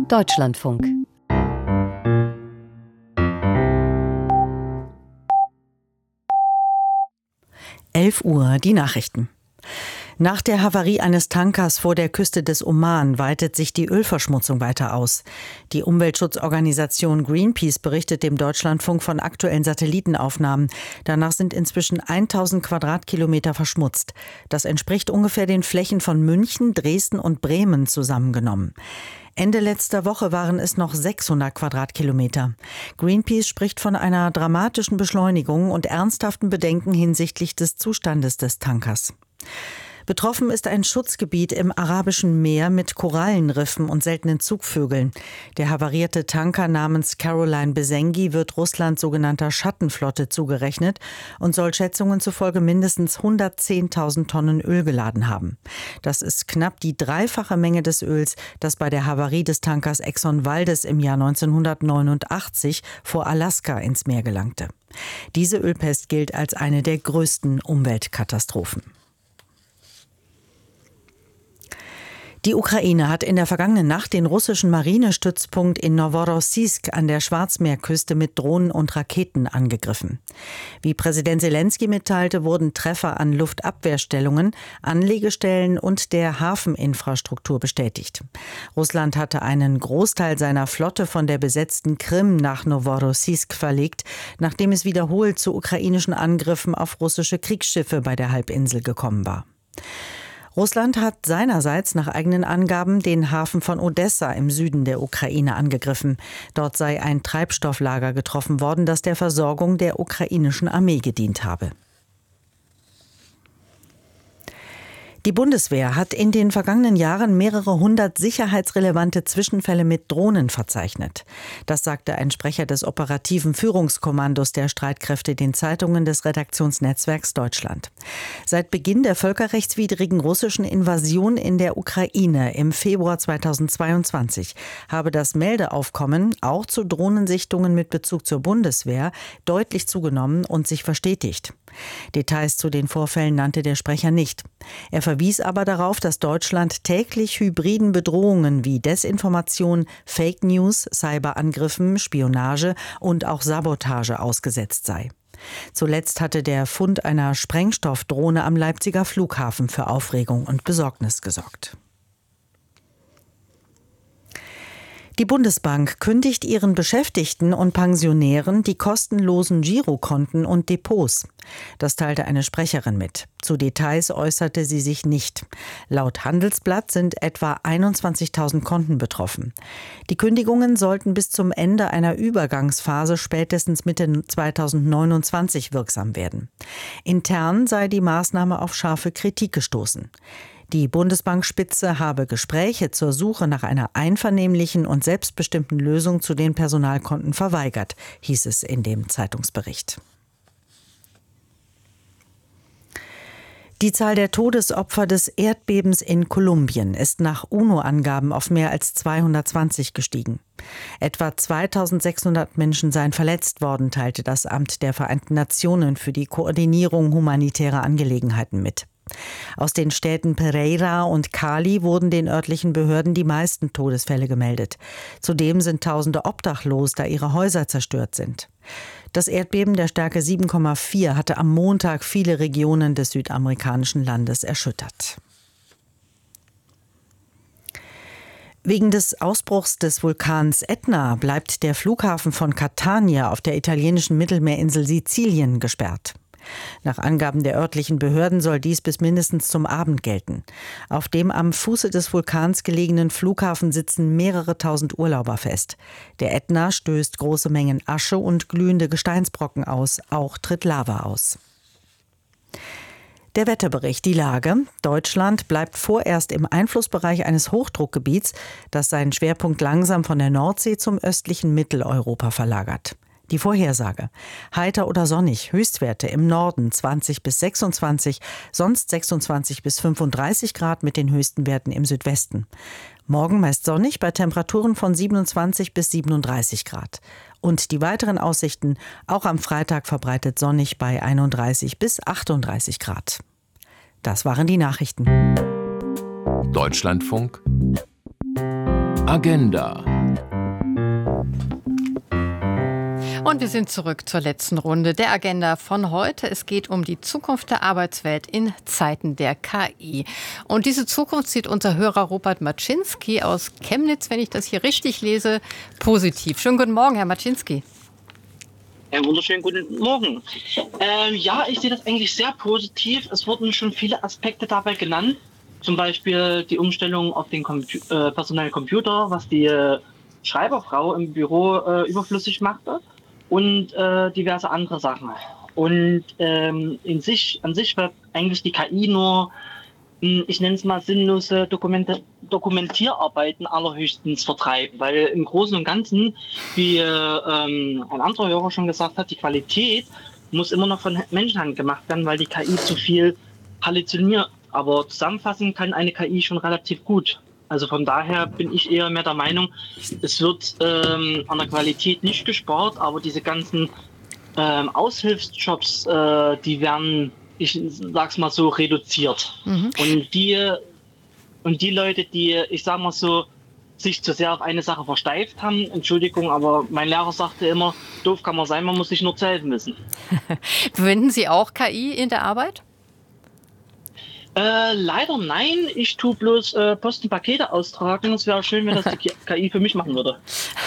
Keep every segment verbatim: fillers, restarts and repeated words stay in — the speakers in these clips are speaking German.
Deutschlandfunk. elf Uhr, die Nachrichten. Nach der Havarie eines Tankers vor der Küste des Oman weitet sich die Ölverschmutzung weiter aus. Die Umweltschutzorganisation Greenpeace berichtet dem Deutschlandfunk von aktuellen Satellitenaufnahmen. Danach sind inzwischen tausend Quadratkilometer verschmutzt. Das entspricht ungefähr den Flächen von München, Dresden und Bremen zusammengenommen. Ende letzter Woche waren es noch sechshundert Quadratkilometer. Greenpeace spricht von einer dramatischen Beschleunigung und ernsthaften Bedenken hinsichtlich des Zustandes des Tankers. Betroffen ist ein Schutzgebiet im Arabischen Meer mit Korallenriffen und seltenen Zugvögeln. Der havarierte Tanker namens Caroline Besengi wird Russlands sogenannter Schattenflotte zugerechnet und soll Schätzungen zufolge mindestens hundertzehntausend Tonnen Öl geladen haben. Das ist knapp die dreifache Menge des Öls, das bei der Havarie des Tankers Exxon Valdez im Jahr neunzehnhundertneunundachtzig vor Alaska ins Meer gelangte. Diese Ölpest gilt als eine der größten Umweltkatastrophen. Die Ukraine hat in der vergangenen Nacht den russischen Marinestützpunkt in Noworossiysk an der Schwarzmeerküste mit Drohnen und Raketen angegriffen. Wie Präsident Selenskyj mitteilte, wurden Treffer an Luftabwehrstellungen, Anlegestellen und der Hafeninfrastruktur bestätigt. Russland hatte einen Großteil seiner Flotte von der besetzten Krim nach Noworossiysk verlegt, nachdem es wiederholt zu ukrainischen Angriffen auf russische Kriegsschiffe bei der Halbinsel gekommen war. Russland hat seinerseits nach eigenen Angaben den Hafen von Odessa im Süden der Ukraine angegriffen. Dort sei ein Treibstofflager getroffen worden, das der Versorgung der ukrainischen Armee gedient habe. Die Bundeswehr hat in den vergangenen Jahren mehrere hundert sicherheitsrelevante Zwischenfälle mit Drohnen verzeichnet. Das sagte ein Sprecher des operativen Führungskommandos der Streitkräfte den Zeitungen des Redaktionsnetzwerks Deutschland. Seit Beginn der völkerrechtswidrigen russischen Invasion in der Ukraine im Februar zweitausendzweiundzwanzig habe das Meldeaufkommen auch zu Drohnensichtungen mit Bezug zur Bundeswehr deutlich zugenommen und sich verstetigt. Details zu den Vorfällen nannte der Sprecher nicht. Er verwies aber darauf, dass Deutschland täglich hybriden Bedrohungen wie Desinformation, Fake News, Cyberangriffen, Spionage und auch Sabotage ausgesetzt sei. Zuletzt hatte der Fund einer Sprengstoffdrohne am Leipziger Flughafen für Aufregung und Besorgnis gesorgt. Die Bundesbank kündigt ihren Beschäftigten und Pensionären die kostenlosen Girokonten und Depots. Das teilte eine Sprecherin mit. Zu Details äußerte sie sich nicht. Laut Handelsblatt sind etwa einundzwanzigtausend Konten betroffen. Die Kündigungen sollten bis zum Ende einer Übergangsphase spätestens Mitte zweitausendneunundzwanzig wirksam werden. Intern sei die Maßnahme auf scharfe Kritik gestoßen. Die Bundesbankspitze habe Gespräche zur Suche nach einer einvernehmlichen und selbstbestimmten Lösung zu den Personalkonten verweigert, hieß es in dem Zeitungsbericht. Die Zahl der Todesopfer des Erdbebens in Kolumbien ist nach UNO-Angaben auf mehr als zweihundertzwanzig gestiegen. Etwa zweitausendsechshundert Menschen seien verletzt worden, teilte das Amt der Vereinten Nationen für die Koordinierung humanitärer Angelegenheiten mit. Aus den Städten Pereira und Cali wurden den örtlichen Behörden die meisten Todesfälle gemeldet. Zudem sind Tausende obdachlos, da ihre Häuser zerstört sind. Das Erdbeben der Stärke sieben Komma vier hatte am Montag viele Regionen des südamerikanischen Landes erschüttert. Wegen des Ausbruchs des Vulkans Ätna bleibt der Flughafen von Catania auf der italienischen Mittelmeerinsel Sizilien gesperrt. Nach Angaben der örtlichen Behörden soll dies bis mindestens zum Abend gelten. Auf dem am Fuße des Vulkans gelegenen Flughafen sitzen mehrere tausend Urlauber fest. Der Ätna stößt große Mengen Asche und glühende Gesteinsbrocken aus. Auch tritt Lava aus. Der Wetterbericht, die Lage. Deutschland bleibt vorerst im Einflussbereich eines Hochdruckgebiets, das seinen Schwerpunkt langsam von der Nordsee zum östlichen Mitteleuropa verlagert. Die Vorhersage: heiter oder sonnig, Höchstwerte im Norden zwanzig bis sechsundzwanzig, sonst sechsundzwanzig bis fünfunddreißig Grad mit den höchsten Werten im Südwesten. Morgen meist sonnig bei Temperaturen von siebenundzwanzig bis siebenunddreißig Grad. Und die weiteren Aussichten: auch am Freitag verbreitet sonnig bei einunddreißig bis achtunddreißig Grad. Das waren die Nachrichten. Deutschlandfunk Agenda. Und wir sind zurück zur letzten Runde der Agenda von heute. Es geht um die Zukunft der Arbeitswelt in Zeiten der K I. Und diese Zukunft sieht unser Hörer Robert Maczynski aus Chemnitz, wenn ich das hier richtig lese, positiv. Schönen guten Morgen, Herr Maczynski. Einen wunderschönen guten Morgen. Ähm, ja, ich sehe das eigentlich sehr positiv. Es wurden schon viele Aspekte dabei genannt. Zum Beispiel die Umstellung auf den Compu- äh, personellen Computer, was die äh, Schreiberfrau im Büro äh, überflüssig machte. Und äh, diverse andere Sachen. Und ähm, in sich, an sich wird eigentlich die K I nur, mh, ich nenne es mal, sinnlose Dokumente, Dokumentierarbeiten allerhöchstens vertreiben. Weil im Großen und Ganzen, wie äh, ähm, ein anderer Hörer schon gesagt hat, die Qualität muss immer noch von Menschenhand gemacht werden, weil die K I zu viel halluziniert. Aber zusammenfassend kann eine K I schon relativ gut. Also von daher bin ich eher mehr der Meinung, es wird ähm, an der Qualität nicht gespart, aber diese ganzen ähm, Aushilfsjobs, äh, die werden, ich sag's mal so, reduziert. Mhm. Und die und die Leute, die, ich sag mal so, sich zu sehr auf eine Sache versteift haben, Entschuldigung, aber mein Lehrer sagte immer, doof kann man sein, man muss sich nur zu helfen wissen. Verwenden Sie auch K I in der Arbeit? Äh, leider nein, ich tue bloß äh, Post und Pakete austragen. Es wäre schön, wenn das die K I für mich machen würde.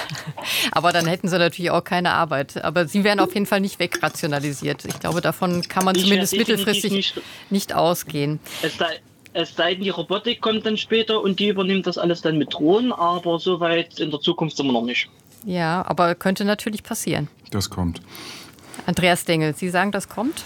Aber dann hätten Sie natürlich auch keine Arbeit. Aber Sie werden auf jeden Fall nicht wegrationalisiert. Ich glaube, davon kann man ich zumindest mittelfristig nicht, nicht ausgehen. Es sei, es sei denn, die Robotik kommt dann später und die übernimmt das alles dann mit Drohnen, aber so weit in der Zukunft sind wir noch nicht. Ja, aber könnte natürlich passieren. Das kommt. Andreas Dengel, Sie sagen, das kommt?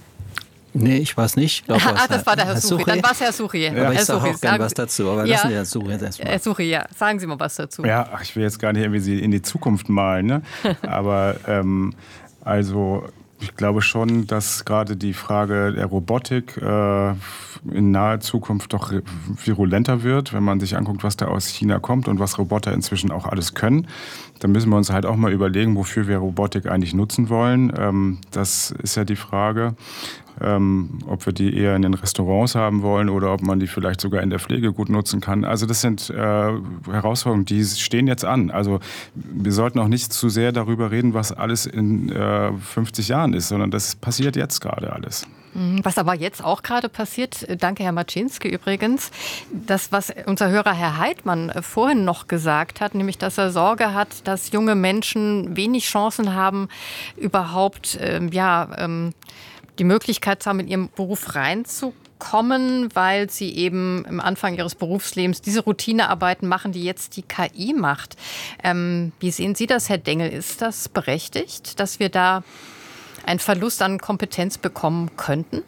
Nee, ich weiß nicht. Glaub, ah, das war der Herr Suchi. Dann war es Herr Suchi. Ja. Aber ich sage auch gerne was dazu. Aber ja. lassen wir Herrn Suchi jetzt erstmal. Herr Suchi, ja. Sagen Sie mal was dazu. Ja, ach, ich will jetzt gar nicht irgendwie in die Zukunft malen. Ne? Aber ähm, also ich glaube schon, dass gerade die Frage der Robotik äh, in naher Zukunft doch virulenter wird, wenn man sich anguckt, was da aus China kommt und was Roboter inzwischen auch alles können. Dann müssen wir uns halt auch mal überlegen, wofür wir Robotik eigentlich nutzen wollen. Ähm, das ist ja die Frage. Ähm, ob wir die eher in den Restaurants haben wollen oder ob man die vielleicht sogar in der Pflege gut nutzen kann. Also das sind äh, Herausforderungen, die stehen jetzt an. Also wir sollten auch nicht zu sehr darüber reden, was alles in äh, fünfzig Jahren ist, sondern das passiert jetzt gerade alles. Was aber jetzt auch gerade passiert, danke Herr Maczynski übrigens, das, was unser Hörer Herr Heidmann vorhin noch gesagt hat, nämlich, dass er Sorge hat, dass junge Menschen wenig Chancen haben, überhaupt, ähm, ja, ähm, die Möglichkeit zu haben, in ihren Beruf reinzukommen, weil sie eben am Anfang ihres Berufslebens diese Routinearbeiten machen, die jetzt die K I macht. Ähm, wie sehen Sie das, Herr Dengel? Ist das berechtigt, dass wir da einen Verlust an Kompetenz bekommen könnten?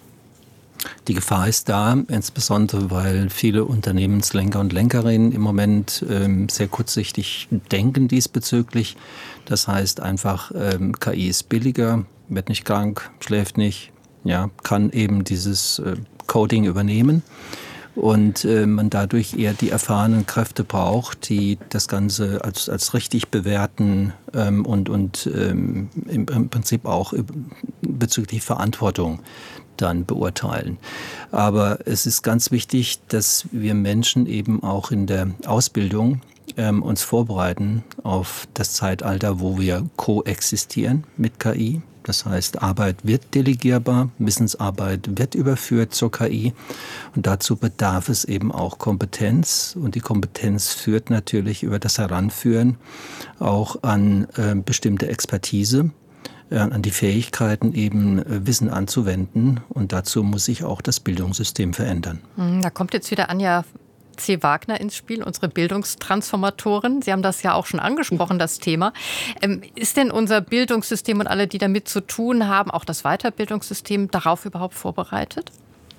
Die Gefahr ist da, insbesondere weil viele Unternehmenslenker und Lenkerinnen im Moment ähm, sehr kurzsichtig denken diesbezüglich. Das heißt einfach, ähm, K I ist billiger, wird nicht krank, schläft nicht, ja, kann eben dieses äh, Coding übernehmen und äh, man dadurch eher die erfahrenen Kräfte braucht, die das Ganze als, als richtig bewerten ähm, und, und ähm, im, im Prinzip auch bezüglich Verantwortung dann beurteilen. Aber es ist ganz wichtig, dass wir Menschen eben auch in der Ausbildung ähm, uns vorbereiten auf das Zeitalter, wo wir koexistieren mit K I. Das heißt, Arbeit wird delegierbar, Wissensarbeit wird überführt zur K I und dazu bedarf es eben auch Kompetenz und die Kompetenz führt natürlich über das Heranführen auch an äh, bestimmte Expertise, äh, an die Fähigkeiten eben äh, Wissen anzuwenden und dazu muss sich auch das Bildungssystem verändern. Da kommt jetzt wieder Anja C. Wagner ins Spiel, unsere Bildungstransformatorin. Sie haben das ja auch schon angesprochen, das Thema. Ähm, ist denn unser Bildungssystem und alle, die damit zu tun haben, auch das Weiterbildungssystem, darauf überhaupt vorbereitet?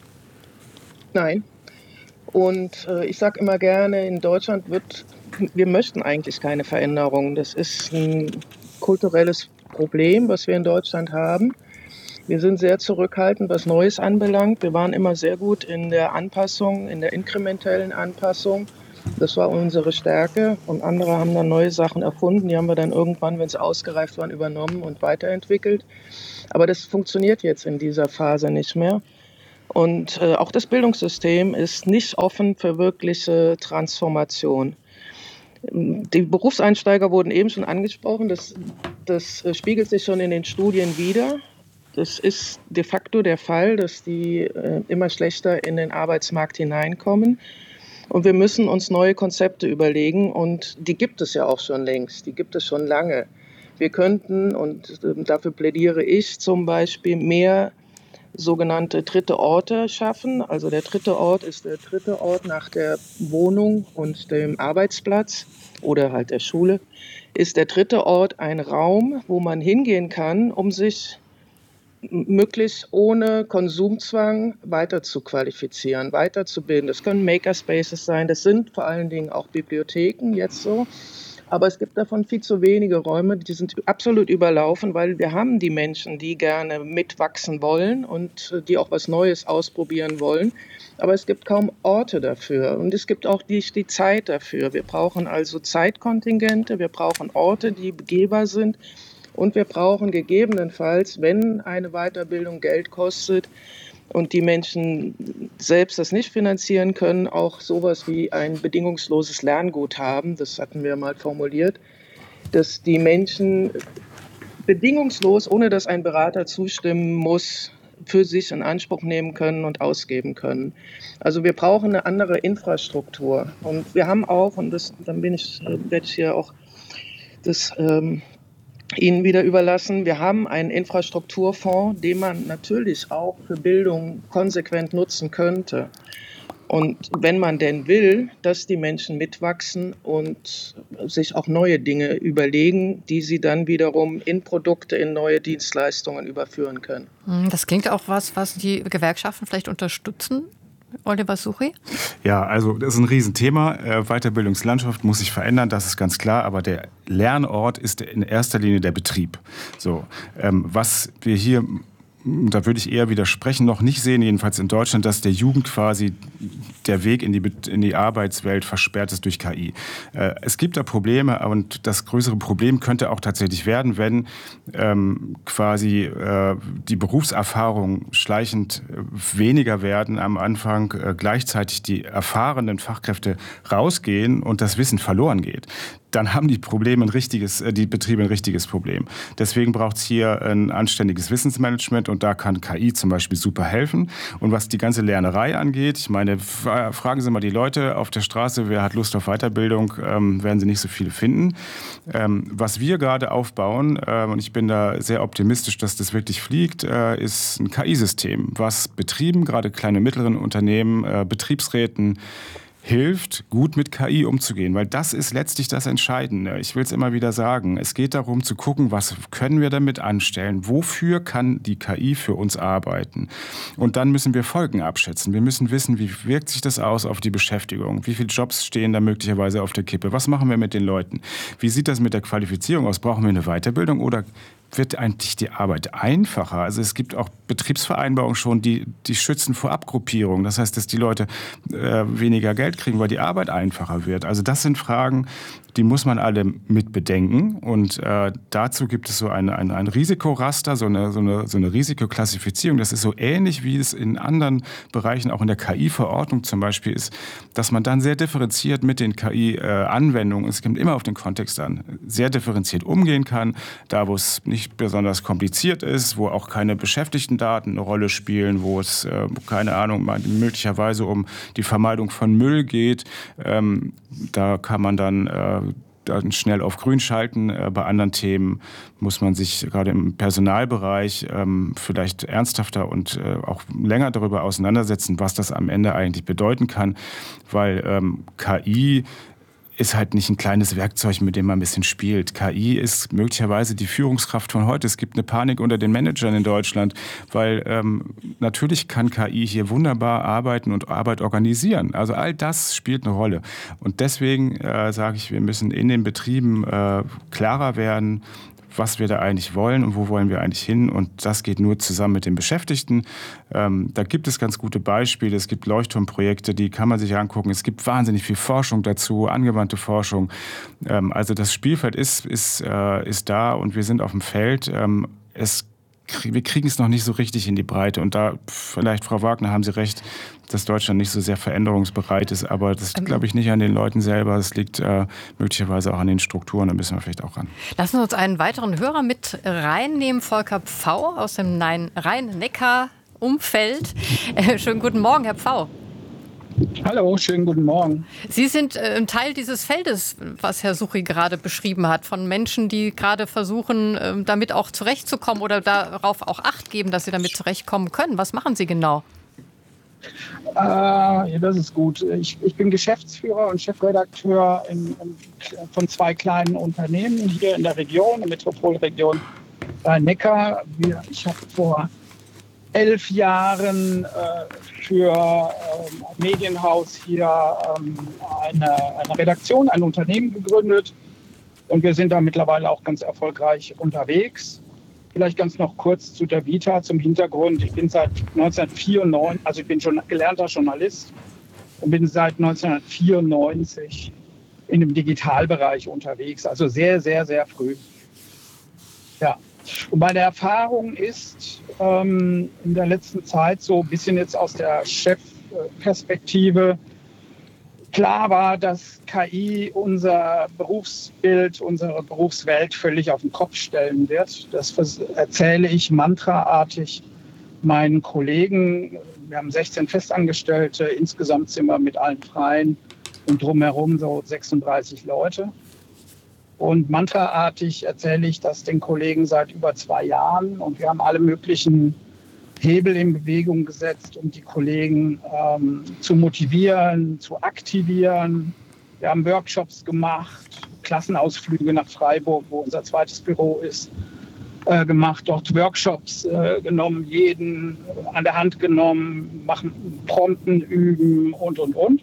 Nein. Und äh, ich sage immer gerne, in Deutschland wird, wir möchten eigentlich keine Veränderung. Das ist ein kulturelles Problem, was wir in Deutschland haben. Wir sind sehr zurückhaltend, was Neues anbelangt. Wir waren immer sehr gut in der Anpassung, in der inkrementellen Anpassung. Das war unsere Stärke. Und andere haben dann neue Sachen erfunden. Die haben wir dann irgendwann, wenn sie ausgereift waren, übernommen und weiterentwickelt. Aber das funktioniert jetzt in dieser Phase nicht mehr. Und äh, auch das Bildungssystem ist nicht offen für wirkliche Transformation. Die Berufseinsteiger wurden eben schon angesprochen. Das das spiegelt sich schon in den Studien wider. Das ist de facto der Fall, dass die äh, immer schlechter in den Arbeitsmarkt hineinkommen. Und wir müssen uns neue Konzepte überlegen und die gibt es ja auch schon längst, die gibt es schon lange. Wir könnten, und äh, dafür plädiere ich zum Beispiel, mehr sogenannte dritte Orte schaffen. Also der dritte Ort ist der dritte Ort nach der Wohnung und dem Arbeitsplatz oder halt der Schule. Ist der dritte Ort ein Raum, wo man hingehen kann, um sich möglichst ohne Konsumzwang weiter zu qualifizieren, weiterzubilden. Das können Makerspaces sein, das sind vor allen Dingen auch Bibliotheken jetzt so. Aber es gibt davon viel zu wenige Räume, die sind absolut überlaufen, weil wir haben die Menschen, die gerne mitwachsen wollen und die auch was Neues ausprobieren wollen. Aber es gibt kaum Orte dafür und es gibt auch nicht die Zeit dafür. Wir brauchen also Zeitkontingente, wir brauchen Orte, die begehbar sind. Und wir brauchen gegebenenfalls, wenn eine Weiterbildung Geld kostet und die Menschen selbst das nicht finanzieren können, auch sowas wie ein bedingungsloses Lernguthaben, das hatten wir mal formuliert, dass die Menschen bedingungslos, ohne dass ein Berater zustimmen muss, für sich in Anspruch nehmen können und ausgeben können. Also wir brauchen eine andere Infrastruktur. Und wir haben auch, und das, dann bin ich, werde ich hier auch das ähm, Ihnen wieder überlassen. Wir haben einen Infrastrukturfonds, den man natürlich auch für Bildung konsequent nutzen könnte. Und wenn man denn will, dass die Menschen mitwachsen und sich auch neue Dinge überlegen, die sie dann wiederum in Produkte, in neue Dienstleistungen überführen können. Das klingt auch was, was die Gewerkschaften vielleicht unterstützen. Oliver Suchy? Ja, also das ist ein Riesenthema. Weiterbildungslandschaft muss sich verändern, das ist ganz klar. Aber der Lernort ist in erster Linie der Betrieb. So, was wir hier, da würde ich eher widersprechen, noch nicht sehen, jedenfalls in Deutschland, dass der Jugend quasi der Weg in die, in die Arbeitswelt versperrt ist durch K I. Äh, es gibt da Probleme und das größere Problem könnte auch tatsächlich werden, wenn ähm, quasi äh, die Berufserfahrung schleichend äh, weniger werden am Anfang, äh, gleichzeitig die erfahrenen Fachkräfte rausgehen und das Wissen verloren geht. Dann haben die Probleme ein richtiges, die Betriebe ein richtiges Problem. Deswegen braucht es hier ein anständiges Wissensmanagement und da kann K I zum Beispiel super helfen. Und was die ganze Lernerei angeht, ich meine, fragen Sie mal die Leute auf der Straße, wer hat Lust auf Weiterbildung, ähm, werden Sie nicht so viele finden. Ähm, was wir gerade aufbauen, äh, und ich bin da sehr optimistisch, dass das wirklich fliegt, äh, ist ein K I-System, was Betrieben, gerade kleine und mittleren Unternehmen, äh, Betriebsräten, hilft, gut mit K I umzugehen, weil das ist letztlich das Entscheidende. Ich will es immer wieder sagen. Es geht darum zu gucken, was können wir damit anstellen? Wofür kann die K I für uns arbeiten? Und dann müssen wir Folgen abschätzen. Wir müssen wissen, wie wirkt sich das aus auf die Beschäftigung? Wie viele Jobs stehen da möglicherweise auf der Kippe? Was machen wir mit den Leuten? Wie sieht das mit der Qualifizierung aus? Brauchen wir eine Weiterbildung oder wird eigentlich die Arbeit einfacher? Also es gibt auch Betriebsvereinbarungen schon, die, die schützen vor Abgruppierung. Das heißt, dass die Leute äh, weniger Geld kriegen, weil die Arbeit einfacher wird. Also das sind Fragen, die muss man alle mit bedenken. Und äh, dazu gibt es so ein, ein, ein Risikoraster, so eine, so, eine, so eine Risikoklassifizierung. Das ist so ähnlich, wie es in anderen Bereichen, auch in der K I-Verordnung zum Beispiel ist, dass man dann sehr differenziert mit den K I-Anwendungen, äh, es kommt immer auf den Kontext an, sehr differenziert umgehen kann. Da, wo es nicht besonders kompliziert ist, wo auch keine Beschäftigtendaten eine Rolle spielen, wo es, äh, keine Ahnung, möglicherweise um die Vermeidung von Müll geht. Ähm, da kann man dann, äh, dann schnell auf grün schalten. Äh, bei anderen Themen muss man sich gerade im Personalbereich ähm, vielleicht ernsthafter und äh, auch länger darüber auseinandersetzen, was das am Ende eigentlich bedeuten kann, weil ähm, K I ist halt nicht ein kleines Werkzeug, mit dem man ein bisschen spielt. K I ist möglicherweise die Führungskraft von heute. Es gibt eine Panik unter den Managern in Deutschland, weil ähm, natürlich kann K I hier wunderbar arbeiten und Arbeit organisieren. Also all das spielt eine Rolle. Und deswegen äh, sage ich, wir müssen in den Betrieben äh, klarer werden, was wir da eigentlich wollen und wo wollen wir eigentlich hin. Und das geht nur zusammen mit den Beschäftigten. Ähm, da gibt es ganz gute Beispiele. Es gibt Leuchtturmprojekte, die kann man sich angucken. Es gibt wahnsinnig viel Forschung dazu, angewandte Forschung. Ähm, also das Spielfeld ist, ist, äh, ist da und wir sind auf dem Feld. Ähm, es wir kriegen es noch nicht so richtig in die Breite. Und da, vielleicht, Frau Wagner, haben Sie recht, dass Deutschland nicht so sehr veränderungsbereit ist. Aber das liegt, glaube ich, nicht an den Leuten selber. Es liegt äh, möglicherweise auch an den Strukturen. Da müssen wir vielleicht auch ran. Lassen wir uns einen weiteren Hörer mit reinnehmen. Volker Pfau aus dem Rhein-Neckar-Umfeld. Äh, schönen guten Morgen, Herr Pfau. Hallo, schönen guten Morgen. Sie sind äh, ein Teil dieses Feldes, was Herr Suchy gerade beschrieben hat, von Menschen, die gerade versuchen, äh, damit auch zurechtzukommen oder darauf auch Acht geben, dass sie damit zurechtkommen können. Was machen Sie genau? Äh, ja, das ist gut. Ich, ich bin Geschäftsführer und Chefredakteur in, in, von zwei kleinen Unternehmen hier in der Region, in der Metropolregion Rhein-Neckar. Ich habe vor elf Jahren äh, für ähm, ein Medienhaus hier ähm, eine, eine Redaktion, ein Unternehmen gegründet. Und wir sind da mittlerweile auch ganz erfolgreich unterwegs. Vielleicht ganz noch kurz zu der Vita, zum Hintergrund. Ich bin seit neunzehnhundertvierundneunzig, also ich bin schon gelernter Journalist und bin seit neunzehnhundertvierundneunzig in dem Digitalbereich unterwegs. Also sehr, sehr, sehr früh. Ja. Und meine Erfahrung ist ähm, in der letzten Zeit so ein bisschen jetzt aus der Chefperspektive, klar war, dass K I unser Berufsbild, unsere Berufswelt völlig auf den Kopf stellen wird. Das erzähle ich mantraartig meinen Kollegen. Wir haben sechzehn Festangestellte, insgesamt sind wir mit allen Freien und drumherum so sechsunddreißig Leute. Und mantraartig erzähle ich das den Kollegen seit über zwei Jahren. Und wir haben alle möglichen Hebel in Bewegung gesetzt, um die Kollegen ähm, zu motivieren, zu aktivieren. Wir haben Workshops gemacht, Klassenausflüge nach Freiburg, wo unser zweites Büro ist, äh, gemacht. Dort Workshops äh, genommen, jeden an der Hand genommen, machen Prompten, üben und, und, und.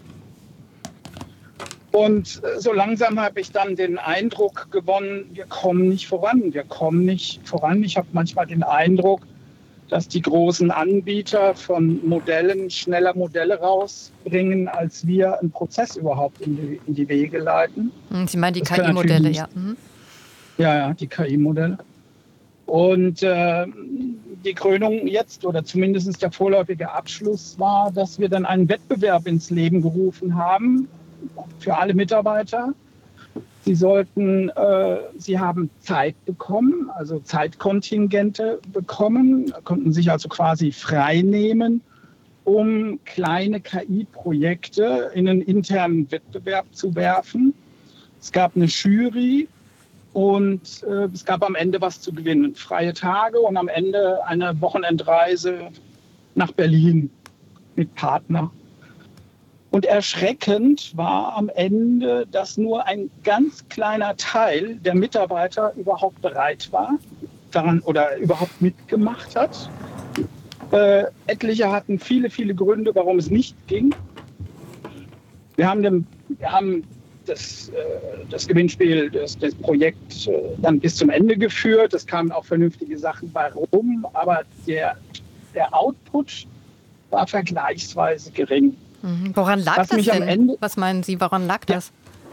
Und so langsam habe ich dann den Eindruck gewonnen, wir kommen nicht voran, wir kommen nicht voran. Ich habe manchmal den Eindruck, dass die großen Anbieter von Modellen schneller Modelle rausbringen, als wir einen Prozess überhaupt in die, in die Wege leiten. Sie meinen die K I-Modelle, ja. Mhm. Ja, ja, die K I-Modelle. Und äh, die Krönung jetzt, oder zumindest der vorläufige Abschluss war, dass wir dann einen Wettbewerb ins Leben gerufen haben, für alle Mitarbeiter. Sie sollten, äh, sie haben Zeit bekommen, also Zeitkontingente bekommen, konnten sich also quasi frei nehmen, um kleine K I-Projekte in einen internen Wettbewerb zu werfen. Es gab eine Jury und äh, es gab am Ende was zu gewinnen. Freie Tage und am Ende eine Wochenendreise nach Berlin mit Partner. Und erschreckend war am Ende, dass nur ein ganz kleiner Teil der Mitarbeiter überhaupt bereit war daran oder überhaupt mitgemacht hat. Äh, etliche hatten viele, viele Gründe, warum es nicht ging. Wir haben, dem, wir haben das, äh, das Gewinnspiel, das, das Projekt äh, dann bis zum Ende geführt. Es kamen auch vernünftige Sachen bei rum, aber der, der Output war vergleichsweise gering. Woran lag Was das mich denn? am Ende, Was meinen Sie, woran lag ja. das?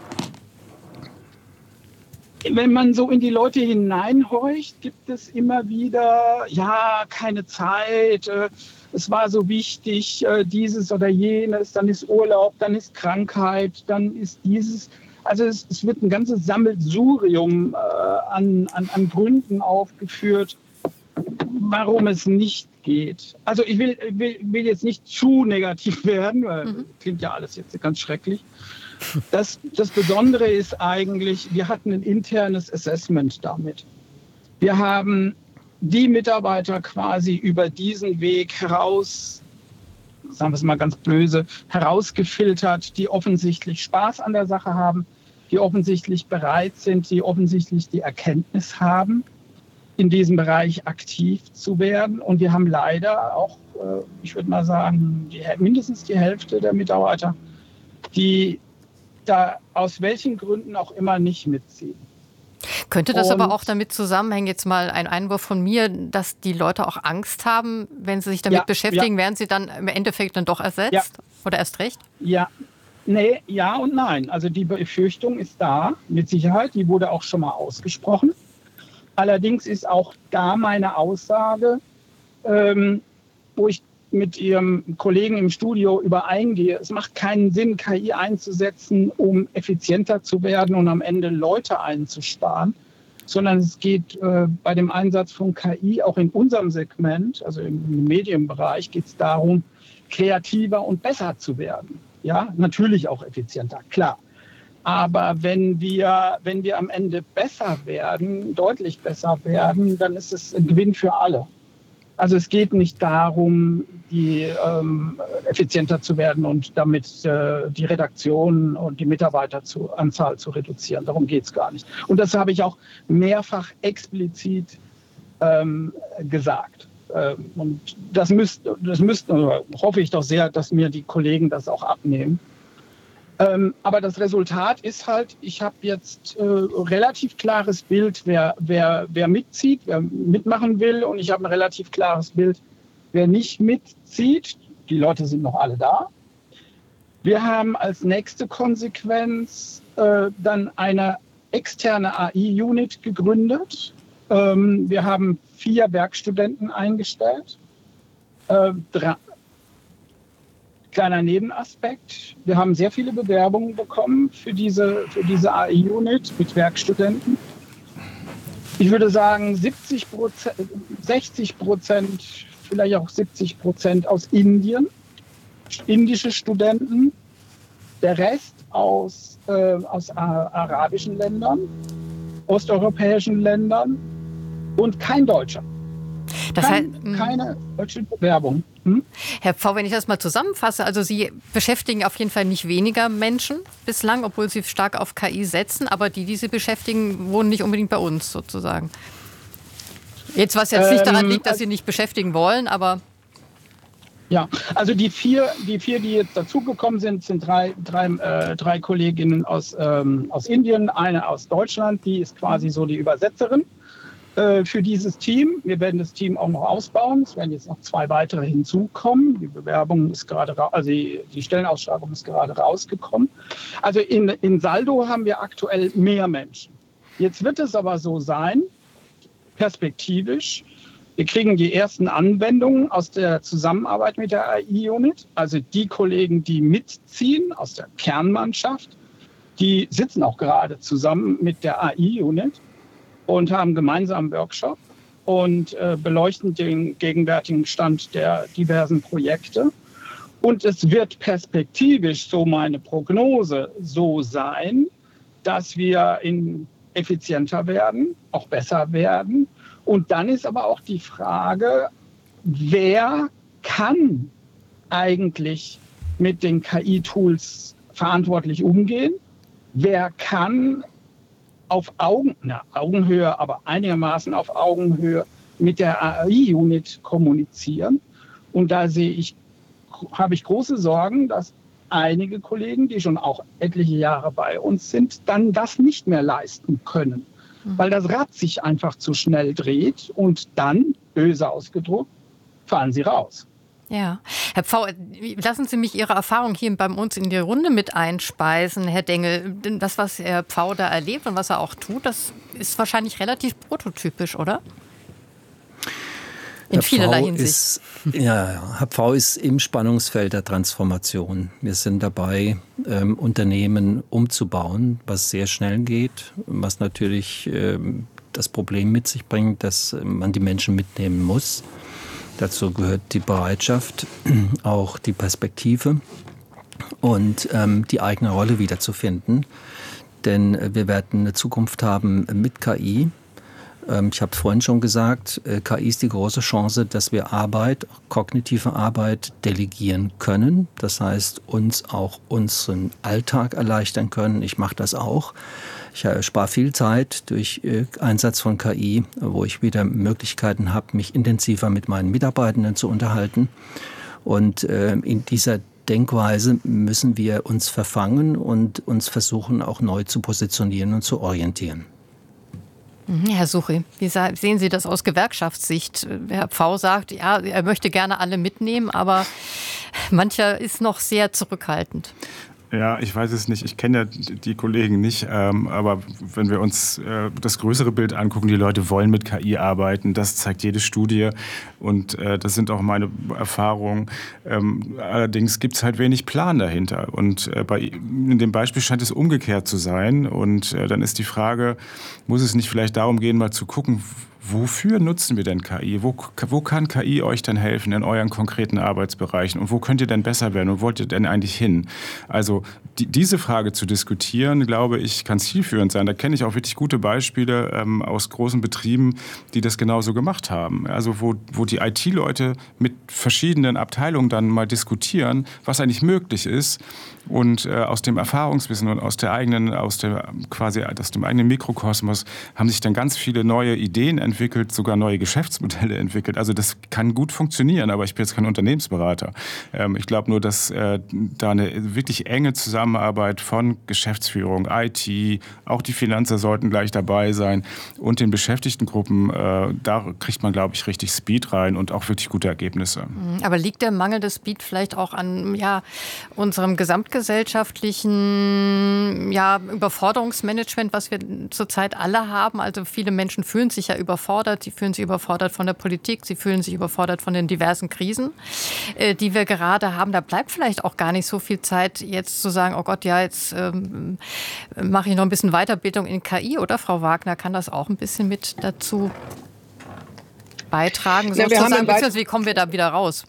Wenn man so in die Leute hineinhorcht, gibt es immer wieder, ja, keine Zeit, äh, es war so wichtig, äh, dieses oder jenes, dann ist Urlaub, dann ist Krankheit, dann ist dieses. Also es, es wird ein ganzes Sammelsurium äh, an, an, an Gründen aufgeführt, warum es nicht geht. Also ich will, will, will jetzt nicht zu negativ werden, weil mhm. klingt ja alles jetzt ganz schrecklich. Das, das Besondere ist eigentlich, wir hatten ein internes Assessment damit. Wir haben die Mitarbeiter quasi über diesen Weg heraus, sagen wir es mal ganz böse, herausgefiltert, die offensichtlich Spaß an der Sache haben, die offensichtlich bereit sind, die offensichtlich die Erkenntnis haben, in diesem Bereich aktiv zu werden. Und wir haben leider auch, ich würde mal sagen, die, mindestens die Hälfte der Mitarbeiter, die da aus welchen Gründen auch immer nicht mitziehen. Könnte das Und, aber auch damit zusammenhängen, jetzt mal ein Einwurf von mir, dass die Leute auch Angst haben, wenn sie sich damit ja, beschäftigen, ja. werden sie dann im Endeffekt dann doch ersetzt? Ja. Oder erst recht? Ja, nee, ja und nein. Also die Befürchtung ist da, mit Sicherheit. Die wurde auch schon mal ausgesprochen. Allerdings ist auch da meine Aussage, ähm, wo ich mit Ihrem Kollegen im Studio übereingehe, es macht keinen Sinn, K I einzusetzen, um effizienter zu werden und am Ende Leute einzusparen, sondern es geht äh, bei dem Einsatz von K I auch in unserem Segment, also im Medienbereich, geht es darum, kreativer und besser zu werden. Ja, natürlich auch effizienter, klar. Aber wenn wir, wenn wir am Ende besser werden, deutlich besser werden, dann ist es ein Gewinn für alle. Also es geht nicht darum, die, ähm, effizienter zu werden und damit äh, die Redaktion und die Mitarbeiteranzahl zu reduzieren. Darum geht es gar nicht. Und das habe ich auch mehrfach explizit ähm, gesagt. Ähm, und das müsste, das müsste, also hoffe ich doch sehr, dass mir die Kollegen das auch abnehmen. Ähm, aber das Resultat ist halt, ich habe jetzt äh, relativ klares Bild, wer, wer, wer mitzieht, wer mitmachen will. Und ich habe ein relativ klares Bild, wer nicht mitzieht. Die Leute sind noch alle da. Wir haben als nächste Konsequenz äh, dann eine externe A I-Unit gegründet. Ähm, wir haben vier Werkstudenten eingestellt. Äh, drei, Kleiner Nebenaspekt. Wir haben sehr viele Bewerbungen bekommen für diese, für diese A I-Unit mit Werkstudenten. Ich würde sagen, siebzig Prozent, sechzig Prozent, vielleicht auch siebzig Prozent aus Indien, indische Studenten. Der Rest aus, äh, aus arabischen Ländern, osteuropäischen Ländern und kein Deutscher. Das Kein, heißt, keine deutsche Bewerbung. Hm? Herr Pfau, wenn ich das mal zusammenfasse, also Sie beschäftigen auf jeden Fall nicht weniger Menschen bislang, obwohl Sie stark auf K I setzen, aber die, die Sie beschäftigen, wohnen nicht unbedingt bei uns sozusagen. Jetzt, was jetzt nicht daran liegt, dass Sie nicht beschäftigen wollen, aber... Ja, also die vier, die vier, die jetzt dazugekommen sind, sind drei, drei, äh, drei Kolleginnen aus, ähm, aus Indien, eine aus Deutschland, die ist quasi so die Übersetzerin für dieses Team. Wir werden das Team auch noch ausbauen. Es werden jetzt noch zwei weitere hinzukommen. Die Bewerbung ist gerade, also die, die Stellenausschreibung ist gerade rausgekommen. Also in, in Saldo haben wir aktuell mehr Menschen. Jetzt wird es aber so sein, perspektivisch, wir kriegen die ersten Anwendungen aus der Zusammenarbeit mit der A I-Unit. Also die Kollegen, die mitziehen aus der Kernmannschaft, die sitzen auch gerade zusammen mit der A I-Unit und haben gemeinsam einen Workshop und äh, beleuchten den gegenwärtigen Stand der diversen Projekte. Und es wird perspektivisch, so meine Prognose, so sein, dass wir in effizienter werden, auch besser werden. Und dann ist aber auch die Frage, wer kann eigentlich mit den K I-Tools verantwortlich umgehen? Wer kann auf Augen, na, Augenhöhe, aber einigermaßen auf Augenhöhe mit der A I-Unit kommunizieren? Und da sehe ich, habe ich große Sorgen, dass einige Kollegen, die schon auch etliche Jahre bei uns sind, dann das nicht mehr leisten können, mhm. weil das Rad sich einfach zu schnell dreht und dann, böse ausgedrückt, fahren sie raus. Ja, Herr Pfau, lassen Sie mich Ihre Erfahrung hier bei uns in die Runde mit einspeisen, Herr Dengel. Das, was Herr Pfau da erlebt und was er auch tut, das ist wahrscheinlich relativ prototypisch, oder? In Herr vielerlei Pfau Hinsicht. Ist, ja, Herr Pfau ist im Spannungsfeld der Transformation. Wir sind dabei, ähm, Unternehmen umzubauen, was sehr schnell geht, was natürlich ähm, das Problem mit sich bringt, dass man die Menschen mitnehmen muss. Dazu gehört die Bereitschaft, auch die Perspektive und ähm, die eigene Rolle wiederzufinden. Denn wir werden eine Zukunft haben mit K I. Ähm, ich habe es vorhin schon gesagt, äh, K I ist die große Chance, dass wir Arbeit, kognitive Arbeit delegieren können. Das heißt, uns auch unseren Alltag erleichtern können. Ich mache das auch. Ich spare viel Zeit durch Einsatz von K I, wo ich wieder Möglichkeiten habe, mich intensiver mit meinen Mitarbeitenden zu unterhalten. Und in dieser Denkweise müssen wir uns verfangen und uns versuchen, auch neu zu positionieren und zu orientieren. Herr Suchi, wie sehen Sie das aus Gewerkschaftssicht? Herr Pfau sagt, ja, er möchte gerne alle mitnehmen, aber mancher ist noch sehr zurückhaltend. Ja, ich weiß es nicht. Ich kenne ja die Kollegen nicht. Ähm, aber wenn wir uns äh, das größere Bild angucken, die Leute wollen mit K I arbeiten. Das zeigt jede Studie. Und äh, das sind auch meine Erfahrungen. Ähm, allerdings gibt es halt wenig Plan dahinter. Und äh, bei, in dem Beispiel scheint es umgekehrt zu sein. Und äh, dann ist die Frage, muss es nicht vielleicht darum gehen, mal zu gucken, wofür nutzen wir denn K I? Wo, wo kann K I euch denn helfen in euren konkreten Arbeitsbereichen? Und wo könnt ihr denn besser werden? Und wollt ihr denn eigentlich hin? Also die, diese Frage zu diskutieren, glaube ich, kann zielführend sein. Da kenne ich auch wirklich gute Beispiele ähm, aus großen Betrieben, die das genauso gemacht haben. Also wo, wo die I T-Leute mit verschiedenen Abteilungen dann mal diskutieren, was eigentlich möglich ist. Und äh, aus dem Erfahrungswissen und aus der eigenen, aus der quasi aus dem eigenen Mikrokosmos haben sich dann ganz viele neue Ideen entwickelt, sogar neue Geschäftsmodelle entwickelt. Also das kann gut funktionieren, aber ich bin jetzt kein Unternehmensberater. Ähm, ich glaube nur, dass äh, da eine wirklich enge Zusammenarbeit von Geschäftsführung, I T, auch die Finanzer sollten gleich dabei sein und den Beschäftigtengruppen, äh, da kriegt man, glaube ich, richtig Speed rein und auch wirklich gute Ergebnisse. Aber liegt der mangelnde Speed vielleicht auch an ja, unserem gesamtgesellschaftlichen ja, Überforderungsmanagement, was wir zurzeit alle haben? Also viele Menschen fühlen sich ja überfordert. Sie fühlen sich überfordert von der Politik. Sie fühlen sich überfordert von den diversen Krisen, äh, die wir gerade haben. Da bleibt vielleicht auch gar nicht so viel Zeit, jetzt zu sagen, oh Gott, ja, jetzt ähm, mache ich noch ein bisschen Weiterbildung in K I, oder Frau Wagner? Kann das auch ein bisschen mit dazu beitragen? Ja, sozusagen, beziehungsweise wie kommen wir da wieder raus?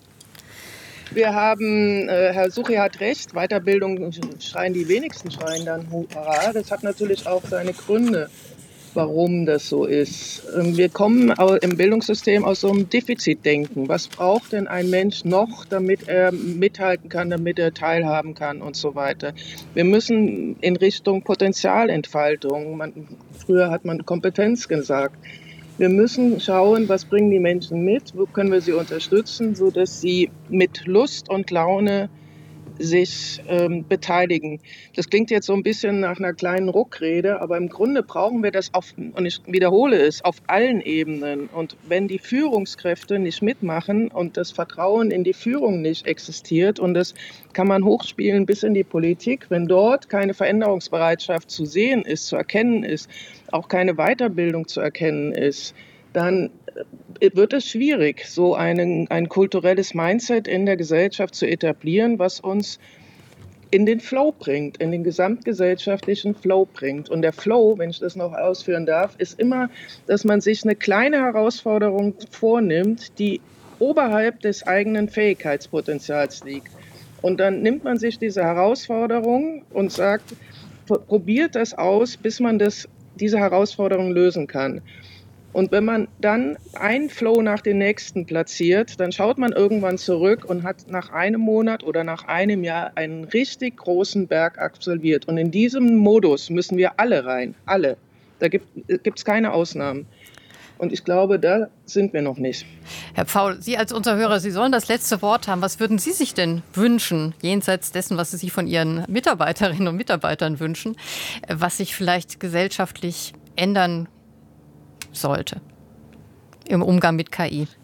Wir haben, äh, Herr Suchi hat recht, Weiterbildung schreien die wenigsten, schreien dann Hurra. Das hat natürlich auch seine Gründe, warum das so ist. Wir kommen im Bildungssystem aus so einem Defizitdenken. Was braucht denn ein Mensch noch, damit er mithalten kann, damit er teilhaben kann und so weiter. Wir müssen in Richtung Potenzialentfaltung, man, früher hat man Kompetenz gesagt, wir müssen schauen, was bringen die Menschen mit, wo können wir sie unterstützen, sodass sie mit Lust und Laune sich ähm, beteiligen. Das klingt jetzt so ein bisschen nach einer kleinen Ruckrede, aber im Grunde brauchen wir das auf, und ich wiederhole es, auf allen Ebenen. Und wenn die Führungskräfte nicht mitmachen und das Vertrauen in die Führung nicht existiert, und das kann man hochspielen bis in die Politik, wenn dort keine Veränderungsbereitschaft zu sehen ist, zu erkennen ist, auch keine Weiterbildung zu erkennen ist, dann wird es schwierig, so einen, ein kulturelles Mindset in der Gesellschaft zu etablieren, was uns in den Flow bringt, in den gesamtgesellschaftlichen Flow bringt. Und der Flow, wenn ich das noch ausführen darf, ist immer, dass man sich eine kleine Herausforderung vornimmt, die oberhalb des eigenen Fähigkeitspotenzials liegt. Und dann nimmt man sich diese Herausforderung und sagt, probiert das aus, bis man das, diese Herausforderung lösen kann. Und wenn man dann einen Flow nach dem nächsten platziert, dann schaut man irgendwann zurück und hat nach einem Monat oder nach einem Jahr einen richtig großen Berg absolviert. Und in diesem Modus müssen wir alle rein, alle. Da gibt es keine Ausnahmen. Und ich glaube, da sind wir noch nicht. Herr Pfaul, Sie als unser Hörer, Sie sollen das letzte Wort haben. Was würden Sie sich denn wünschen, jenseits dessen, was Sie sich von Ihren Mitarbeiterinnen und Mitarbeitern wünschen, was sich vielleicht gesellschaftlich ändern sollte im Umgang mit K I?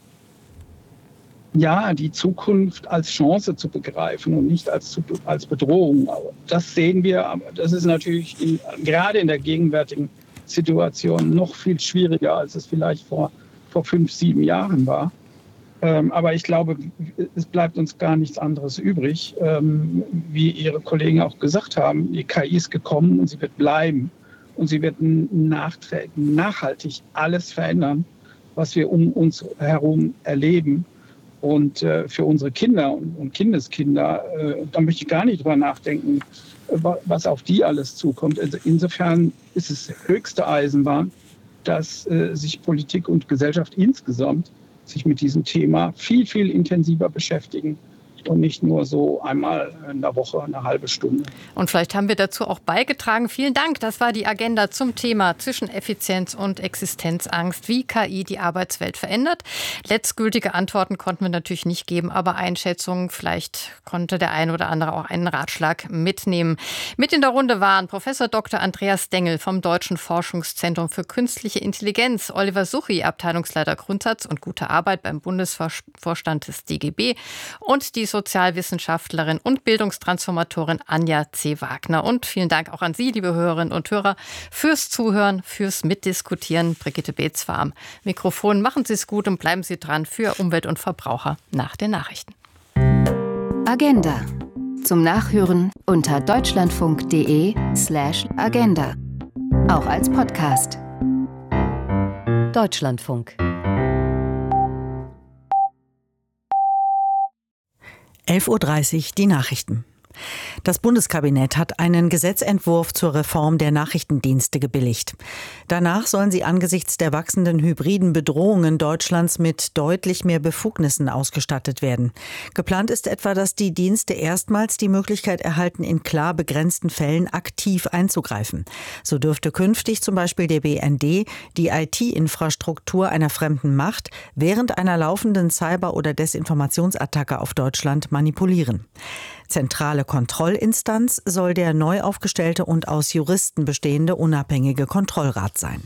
Ja, die Zukunft als Chance zu begreifen und nicht als, als Bedrohung. Das sehen wir, das ist natürlich in, gerade in der gegenwärtigen Situation noch viel schwieriger, als es vielleicht vor, vor fünf, sieben Jahren war. Ähm, aber ich glaube, es bleibt uns gar nichts anderes übrig. Ähm, wie Ihre Kollegen auch gesagt haben, die K I ist gekommen und sie wird bleiben. Und sie wird nachhaltig alles verändern, was wir um uns herum erleben. Und äh, für unsere Kinder und, und Kindeskinder, äh, da möchte ich gar nicht drüber nachdenken, was auf die alles zukommt. Also insofern ist es höchste Eisenbahn, dass äh, sich Politik und Gesellschaft insgesamt sich mit diesem Thema viel, viel intensiver beschäftigen. Und nicht nur so einmal in der Woche eine halbe Stunde. Und vielleicht haben wir dazu auch beigetragen. Vielen Dank. Das war die Agenda zum Thema Zwischeneffizienz und Existenzangst, wie K I die Arbeitswelt verändert. Letztgültige Antworten konnten wir natürlich nicht geben, aber Einschätzungen, vielleicht konnte der ein oder andere auch einen Ratschlag mitnehmen. Mit in der Runde waren Professor Doktor Andreas Dengel vom Deutschen Forschungszentrum für Künstliche Intelligenz, Oliver Suchi, Abteilungsleiter Grundsatz und gute Arbeit beim Bundesvorstand des D G B und die Sozialwissenschaftlerin und Bildungstransformatorin Anja C. Wagner. Und vielen Dank auch an Sie, liebe Hörerinnen und Hörer, fürs Zuhören, fürs Mitdiskutieren. Brigitte Beetz war am Mikrofon. Machen Sie es gut und bleiben Sie dran für Umwelt und Verbraucher nach den Nachrichten. Agenda. Zum Nachhören unter deutschlandfunk.de slash Agenda. Auch als Podcast. Deutschlandfunk. elf Uhr dreißig, die Nachrichten. Das Bundeskabinett hat einen Gesetzentwurf zur Reform der Nachrichtendienste gebilligt. Danach sollen sie angesichts der wachsenden hybriden Bedrohungen Deutschlands mit deutlich mehr Befugnissen ausgestattet werden. Geplant ist etwa, dass die Dienste erstmals die Möglichkeit erhalten, in klar begrenzten Fällen aktiv einzugreifen. So dürfte künftig zum Beispiel der B N D die I T-Infrastruktur einer fremden Macht während einer laufenden Cyber- oder Desinformationsattacke auf Deutschland manipulieren. Zentrale Kontrollinstanz soll der neu aufgestellte und aus Juristen bestehende unabhängige Kontrollrat sein.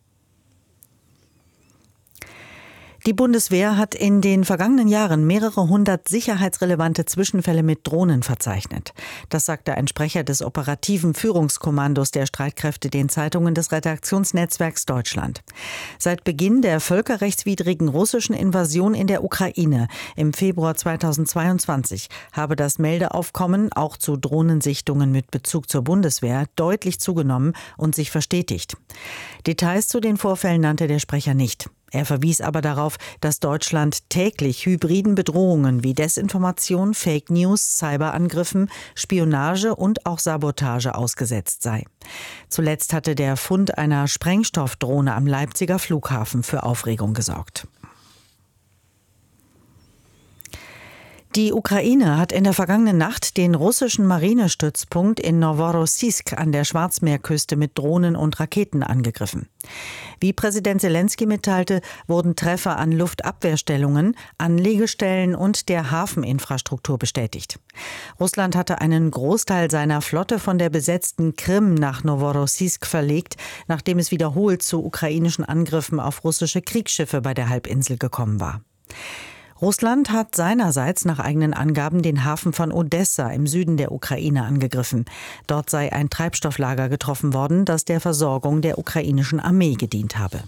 Die Bundeswehr hat in den vergangenen Jahren mehrere hundert sicherheitsrelevante Zwischenfälle mit Drohnen verzeichnet. Das sagte ein Sprecher des operativen Führungskommandos der Streitkräfte den Zeitungen des Redaktionsnetzwerks Deutschland. Seit Beginn der völkerrechtswidrigen russischen Invasion in der Ukraine im Februar zweitausendzweiundzwanzig habe das Meldeaufkommen auch zu Drohnensichtungen mit Bezug zur Bundeswehr deutlich zugenommen und sich verstetigt. Details zu den Vorfällen nannte der Sprecher nicht. Er verwies aber darauf, dass Deutschland täglich hybriden Bedrohungen wie Desinformation, Fake News, Cyberangriffen, Spionage und auch Sabotage ausgesetzt sei. Zuletzt hatte der Fund einer Sprengstoffdrohne am Leipziger Flughafen für Aufregung gesorgt. Die Ukraine hat in der vergangenen Nacht den russischen Marinestützpunkt in Noworossiysk an der Schwarzmeerküste mit Drohnen und Raketen angegriffen. Wie Präsident Selenskyj mitteilte, wurden Treffer an Luftabwehrstellungen, Anlegestellen und der Hafeninfrastruktur bestätigt. Russland hatte einen Großteil seiner Flotte von der besetzten Krim nach Noworossiysk verlegt, nachdem es wiederholt zu ukrainischen Angriffen auf russische Kriegsschiffe bei der Halbinsel gekommen war. Russland hat seinerseits nach eigenen Angaben den Hafen von Odessa im Süden der Ukraine angegriffen. Dort sei ein Treibstofflager getroffen worden, das der Versorgung der ukrainischen Armee gedient habe.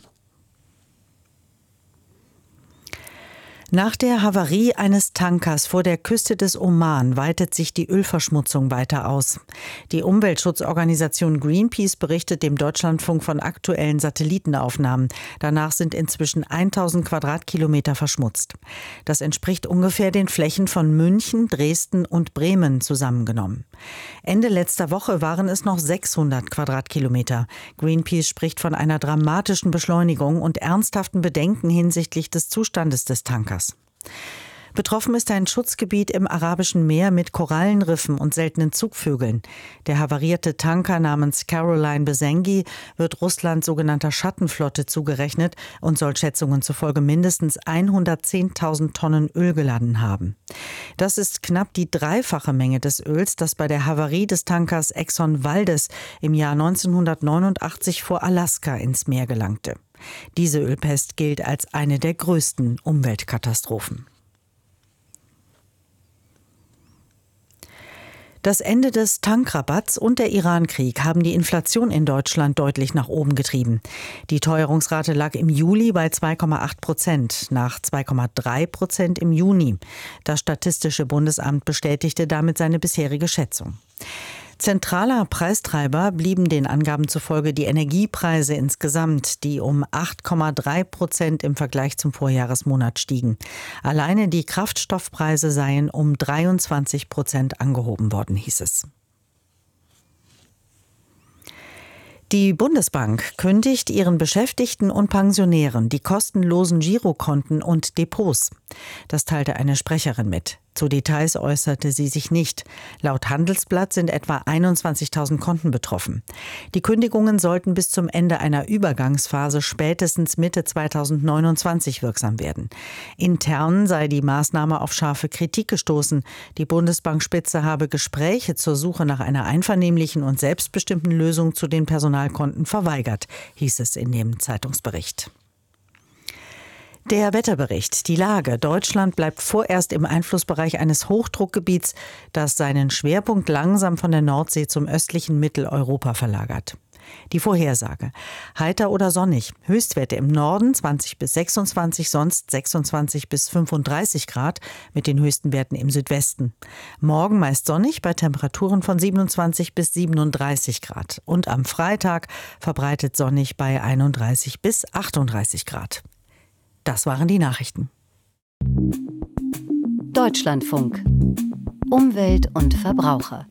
Nach der Havarie eines Tankers vor der Küste des Oman weitet sich die Ölverschmutzung weiter aus. Die Umweltschutzorganisation Greenpeace berichtet dem Deutschlandfunk von aktuellen Satellitenaufnahmen. Danach sind inzwischen tausend Quadratkilometer verschmutzt. Das entspricht ungefähr den Flächen von München, Dresden und Bremen zusammengenommen. Ende letzter Woche waren es noch sechshundert Quadratkilometer. Greenpeace spricht von einer dramatischen Beschleunigung und ernsthaften Bedenken hinsichtlich des Zustandes des Tankers. Betroffen ist ein Schutzgebiet im Arabischen Meer mit Korallenriffen und seltenen Zugvögeln. Der havarierte Tanker namens Caroline Besengi wird Russlands sogenannter Schattenflotte zugerechnet und soll Schätzungen zufolge mindestens hundertzehntausend Tonnen Öl geladen haben. Das ist knapp die dreifache Menge des Öls, das bei der Havarie des Tankers Exxon Valdez im Jahr neunzehnhundertneunundachtzig vor Alaska ins Meer gelangte. Diese Ölpest gilt als eine der größten Umweltkatastrophen. Das Ende des Tankrabatts und der Iran-Krieg haben die Inflation in Deutschland deutlich nach oben getrieben. Die Teuerungsrate lag im Juli bei zwei Komma acht Prozent, nach zwei Komma drei Prozent im Juni. Das Statistische Bundesamt bestätigte damit seine bisherige Schätzung. Zentraler Preistreiber blieben den Angaben zufolge die Energiepreise insgesamt, die um acht Komma drei Prozent im Vergleich zum Vorjahresmonat stiegen. Alleine die Kraftstoffpreise seien um dreiundzwanzig Prozent angehoben worden, hieß es. Die Bundesbank kündigt ihren Beschäftigten und Pensionären die kostenlosen Girokonten und Depots. Das teilte eine Sprecherin mit. Zu Details äußerte sie sich nicht. Laut Handelsblatt sind etwa einundzwanzigtausend Konten betroffen. Die Kündigungen sollten bis zum Ende einer Übergangsphase spätestens Mitte zweitausendneunundzwanzig wirksam werden. Intern sei die Maßnahme auf scharfe Kritik gestoßen. Die Bundesbankspitze habe Gespräche zur Suche nach einer einvernehmlichen und selbstbestimmten Lösung zu den Personalkonten verweigert, hieß es in dem Zeitungsbericht. Der Wetterbericht. Die Lage. Deutschland bleibt vorerst im Einflussbereich eines Hochdruckgebiets, das seinen Schwerpunkt langsam von der Nordsee zum östlichen Mitteleuropa verlagert. Die Vorhersage. Heiter oder sonnig. Höchstwerte im Norden zwanzig bis sechsundzwanzig, sonst sechsundzwanzig bis fünfunddreißig Grad mit den höchsten Werten im Südwesten. Morgen meist sonnig bei Temperaturen von siebenundzwanzig bis siebenunddreißig Grad. Und am Freitag verbreitet sonnig bei einunddreißig bis achtunddreißig Grad. Das waren die Nachrichten. Deutschlandfunk. Umwelt und Verbraucher.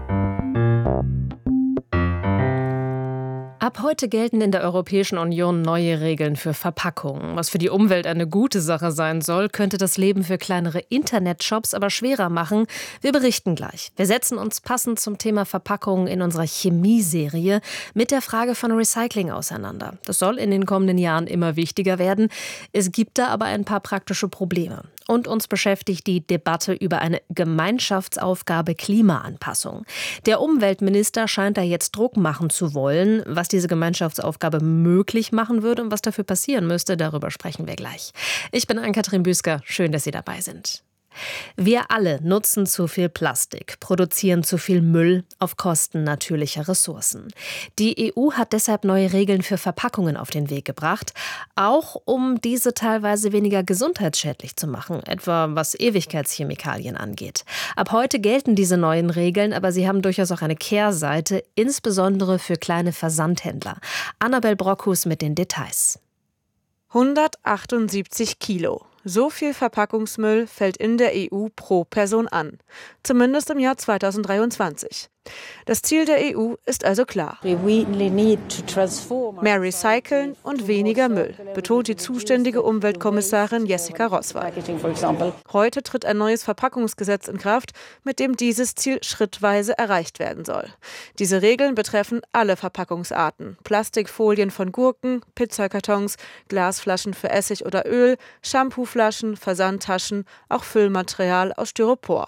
Ab heute gelten in der Europäischen Union neue Regeln für Verpackungen. Was für die Umwelt eine gute Sache sein soll, könnte das Leben für kleinere Internetshops aber schwerer machen. Wir berichten gleich. Wir setzen uns passend zum Thema Verpackungen in unserer Chemieserie mit der Frage von Recycling auseinander. Das soll in den kommenden Jahren immer wichtiger werden. Es gibt da aber ein paar praktische Probleme. Und uns beschäftigt die Debatte über eine Gemeinschaftsaufgabe Klimaanpassung. Der Umweltminister scheint da jetzt Druck machen zu wollen. Was diese Gemeinschaftsaufgabe möglich machen würde und was dafür passieren müsste, darüber sprechen wir gleich. Ich bin Ann-Kathrin Büsker. Schön, dass Sie dabei sind. Wir alle nutzen zu viel Plastik, produzieren zu viel Müll auf Kosten natürlicher Ressourcen. Die E U hat deshalb neue Regeln für Verpackungen auf den Weg gebracht, auch um diese teilweise weniger gesundheitsschädlich zu machen, etwa was Ewigkeitschemikalien angeht. Ab heute gelten diese neuen Regeln, aber sie haben durchaus auch eine Kehrseite, insbesondere für kleine Versandhändler. Annabel Brockhus mit den Details. hundertachtundsiebzig Kilo. So viel Verpackungsmüll fällt in der E U pro Person an. Zumindest im Jahr zweitausenddreiundzwanzig. Das Ziel der E U ist also klar. Mehr recyceln und weniger Müll, betont die zuständige Umweltkommissarin Jessica Roswall. Heute tritt ein neues Verpackungsgesetz in Kraft, mit dem dieses Ziel schrittweise erreicht werden soll. Diese Regeln betreffen alle Verpackungsarten. Plastikfolien von Gurken, Pizzakartons, Glasflaschen für Essig oder Öl, Shampooflaschen, Versandtaschen, auch Füllmaterial aus Styropor.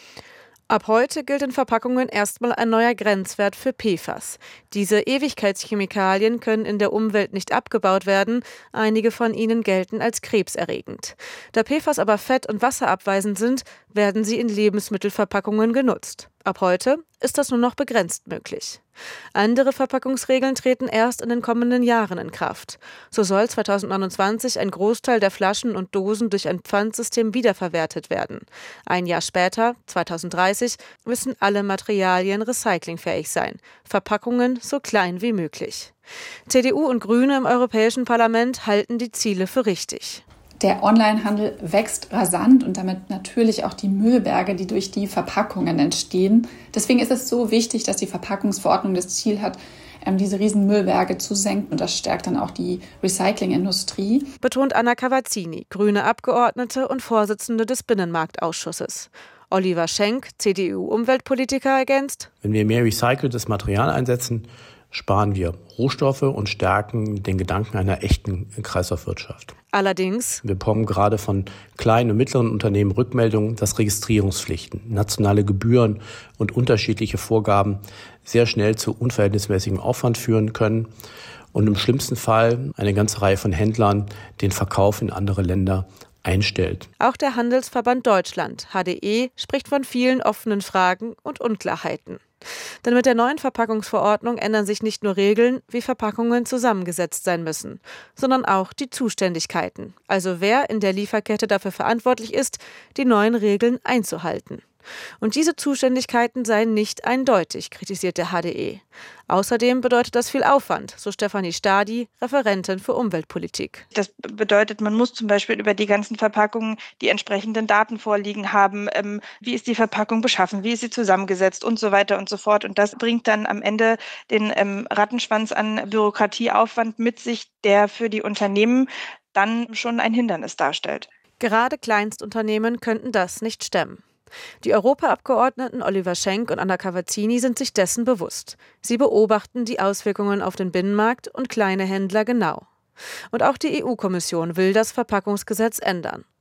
Ab heute gilt in Verpackungen erstmal ein neuer Grenzwert für P F A S. Diese Ewigkeitschemikalien können in der Umwelt nicht abgebaut werden. Einige von ihnen gelten als krebserregend. Da P F A S aber fett- und wasserabweisend sind, werden sie in Lebensmittelverpackungen genutzt. Ab heute ist das nur noch begrenzt möglich. Andere Verpackungsregeln treten erst in den kommenden Jahren in Kraft. So soll zweitausendneunundzwanzig ein Großteil der Flaschen und Dosen durch ein Pfandsystem wiederverwertet werden. Ein Jahr später, zweitausenddreißig, müssen alle Materialien recyclingfähig sein. Verpackungen so klein wie möglich. C D U und Grüne im Europäischen Parlament halten die Ziele für richtig. Der Onlinehandel wächst rasant und damit natürlich auch die Müllberge, die durch die Verpackungen entstehen. Deswegen ist es so wichtig, dass die Verpackungsverordnung das Ziel hat, diese riesen Müllberge zu senken. Und das stärkt dann auch die Recyclingindustrie. Betont Anna Cavazzini, grüne Abgeordnete und Vorsitzende des Binnenmarktausschusses. Oliver Schenk, C D U-Umweltpolitiker, ergänzt: Wenn wir mehr recyceltes Material einsetzen, sparen wir Rohstoffe und stärken den Gedanken einer echten Kreislaufwirtschaft. Allerdings: Wir bekommen gerade von kleinen und mittleren Unternehmen Rückmeldungen, dass Registrierungspflichten, nationale Gebühren und unterschiedliche Vorgaben sehr schnell zu unverhältnismäßigem Aufwand führen können und im schlimmsten Fall eine ganze Reihe von Händlern den Verkauf in andere Länder einstellt. Auch der Handelsverband Deutschland, H D E, spricht von vielen offenen Fragen und Unklarheiten. Denn mit der neuen Verpackungsverordnung ändern sich nicht nur Regeln, wie Verpackungen zusammengesetzt sein müssen, sondern auch die Zuständigkeiten, also wer in der Lieferkette dafür verantwortlich ist, die neuen Regeln einzuhalten. Und diese Zuständigkeiten seien nicht eindeutig, kritisiert der H D E. Außerdem bedeutet das viel Aufwand, so Stefanie Stadi, Referentin für Umweltpolitik. Das bedeutet, man muss zum Beispiel über die ganzen Verpackungen die entsprechenden Daten vorliegen haben. Ähm, wie ist die Verpackung beschaffen? Wie ist sie zusammengesetzt? Und so weiter und so fort. Und das bringt dann am Ende den ähm, Rattenschwanz an Bürokratieaufwand mit sich, der für die Unternehmen dann schon ein Hindernis darstellt. Gerade Kleinstunternehmen könnten das nicht stemmen. Die Europaabgeordneten Oliver Schenk und Anna Cavazzini sind sich dessen bewusst. Sie beobachten die Auswirkungen auf den Binnenmarkt und kleine Händler genau. Und auch die E U-Kommission will das Verpackungsgesetz ändern.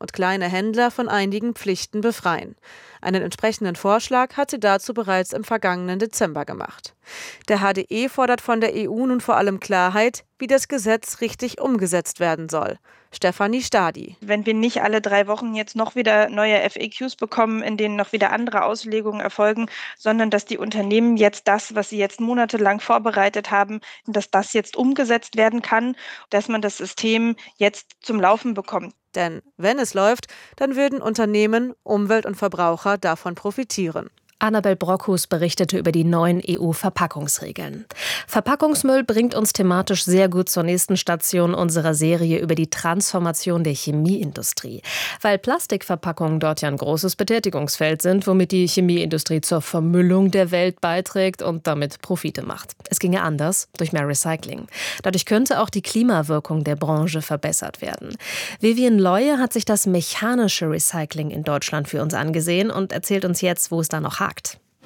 und kleine Händler von einigen Pflichten befreien. Einen entsprechenden Vorschlag hat sie dazu bereits im vergangenen Dezember gemacht. Der H D E fordert von der E U nun vor allem Klarheit, wie das Gesetz richtig umgesetzt werden soll. Stefanie Stadi. Wenn wir nicht alle drei Wochen jetzt noch wieder neue F A Qs bekommen, in denen noch wieder andere Auslegungen erfolgen, sondern dass die Unternehmen jetzt das, was sie jetzt monatelang vorbereitet haben, dass das jetzt umgesetzt werden kann, dass man das System jetzt zum Laufen bekommt. Denn wenn es läuft, dann würden Unternehmen, Umwelt und Verbraucher davon profitieren. Annabel Brockhus berichtete über die neuen E U-Verpackungsregeln. Verpackungsmüll bringt uns thematisch sehr gut zur nächsten Station unserer Serie über die Transformation der Chemieindustrie. Weil Plastikverpackungen dort ja ein großes Betätigungsfeld sind, womit die Chemieindustrie zur Vermüllung der Welt beiträgt und damit Profite macht. Es ginge anders, durch mehr Recycling. Dadurch könnte auch die Klimawirkung der Branche verbessert werden. Vivian Leue hat sich das mechanische Recycling in Deutschland für uns angesehen und erzählt uns jetzt, wo es da noch hakt.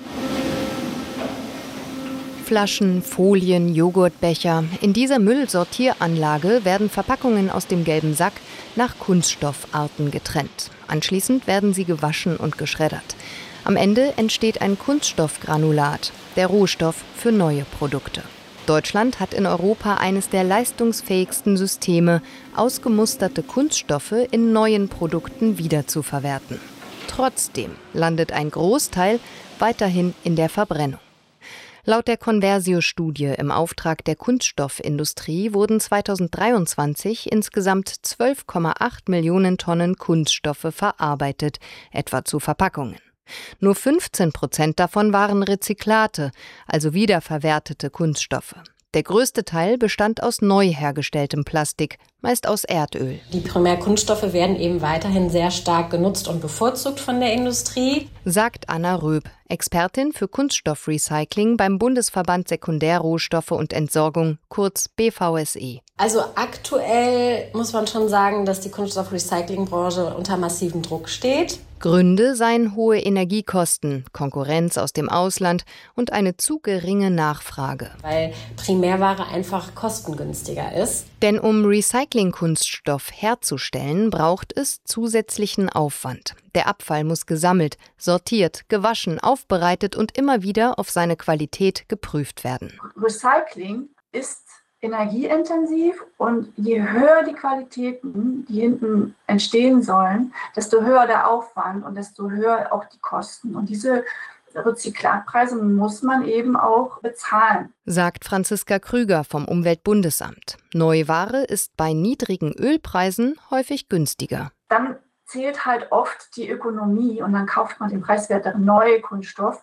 Flaschen, Folien, Joghurtbecher. In dieser Müllsortieranlage werden Verpackungen aus dem gelben Sack nach Kunststoffarten getrennt. Anschließend werden sie gewaschen und geschreddert. Am Ende entsteht ein Kunststoffgranulat, der Rohstoff für neue Produkte. Deutschland hat in Europa eines der leistungsfähigsten Systeme, ausgemusterte Kunststoffe in neuen Produkten wiederzuverwerten. Trotzdem landet ein Großteil weiterhin in der Verbrennung. Laut der Conversio-Studie im Auftrag der Kunststoffindustrie wurden zweitausenddreiundzwanzig insgesamt zwölf Komma acht Millionen Tonnen Kunststoffe verarbeitet, etwa zu Verpackungen. Nur fünfzehn Prozent davon waren Rezyklate, also wiederverwertete Kunststoffe. Der größte Teil bestand aus neu hergestelltem Plastik, meist aus Erdöl. Die Primärkunststoffe werden eben weiterhin sehr stark genutzt und bevorzugt von der Industrie, sagt Anna Röb, Expertin für Kunststoffrecycling beim Bundesverband Sekundärrohstoffe und Entsorgung, kurz B V S E. Also aktuell muss man schon sagen, dass die Kunststoffrecyclingbranche unter massivem Druck steht. Gründe seien hohe Energiekosten, Konkurrenz aus dem Ausland und eine zu geringe Nachfrage. Weil Primärware einfach kostengünstiger ist. Denn um Recyclingkunststoff herzustellen, braucht es zusätzlichen Aufwand. Der Abfall muss gesammelt, sortiert, gewaschen, aufbereitet und immer wieder auf seine Qualität geprüft werden. Recycling ist energieintensiv und je höher die Qualitäten, die hinten entstehen sollen, desto höher der Aufwand und desto höher auch die Kosten. Und diese Rezyklatpreise muss man eben auch bezahlen, sagt Franziska Krüger vom Umweltbundesamt. Neuware ist bei niedrigen Ölpreisen häufig günstiger. Dann zählt halt oft die Ökonomie und dann kauft man den preiswerteren neuen Kunststoff